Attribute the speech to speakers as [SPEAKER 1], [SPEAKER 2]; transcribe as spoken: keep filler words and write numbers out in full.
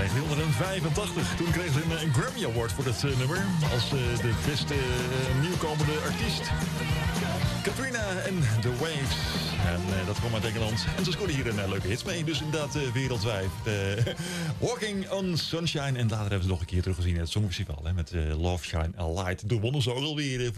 [SPEAKER 1] negentien vijfentachtig. Toen kreeg ze een, een Grammy Award voor dat uh, nummer. Als uh, de beste uh, nieuwkomende artiest. Katrina en The Waves. En uh, dat kwam uit Engeland. En ze scoorde hier een uh, leuke hits mee. Dus inderdaad uh, wereldwijd. Uh, Walking on Sunshine. En later hebben ze nog een keer teruggezien in het Songfestival. Hè, met uh, Love Shine a Light. Toen wonnen ze ook alweer. Uh,